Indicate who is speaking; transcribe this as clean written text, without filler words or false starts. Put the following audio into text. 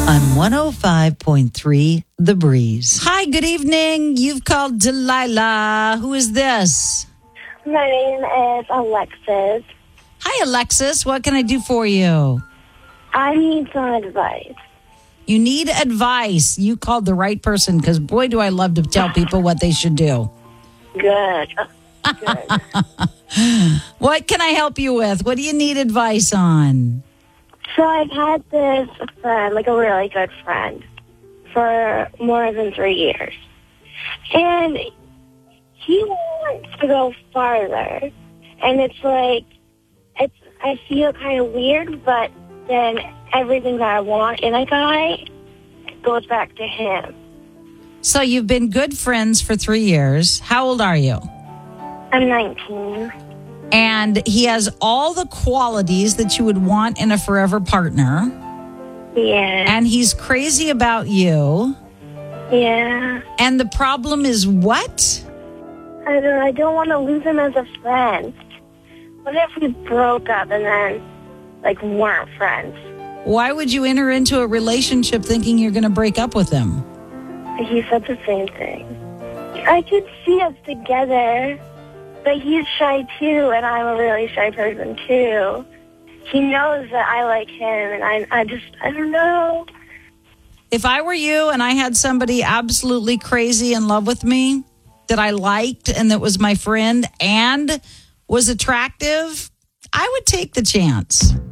Speaker 1: on 105.3 The Breeze.
Speaker 2: Hi, good evening. You've called Delilah. Who is this?
Speaker 3: My name is Alexis.
Speaker 2: Hi, Alexis. What can I do for you?
Speaker 3: I need some advice.
Speaker 2: You need advice. You called the right person because, boy, do I love to tell people what they should do.
Speaker 3: Good. Good.
Speaker 2: What can I help you with? What do you need advice on?
Speaker 3: So I've had this friend, like a really good friend, for more than 3 years. And he wants to go farther. And it's like, I feel kind of weird, but then everything that I want in a guy goes back to him.
Speaker 2: So you've been good friends for 3 years. How old are you?
Speaker 3: I'm 19.
Speaker 2: And he has all the qualities that you would want in a forever partner.
Speaker 3: Yeah.
Speaker 2: And he's crazy about you.
Speaker 3: Yeah.
Speaker 2: And the problem is what?
Speaker 3: I don't want to lose him as a friend. What if we broke up and then, weren't friends?
Speaker 2: Why would you enter into a relationship thinking you're going to break up with him?
Speaker 3: He said the same thing. I could see us together, but he's shy too, and I'm a really shy person too. He knows that I like him, and I don't know.
Speaker 2: If I were you and I had somebody absolutely crazy in love with me that I liked and that was my friend and was attractive, I would take the chance.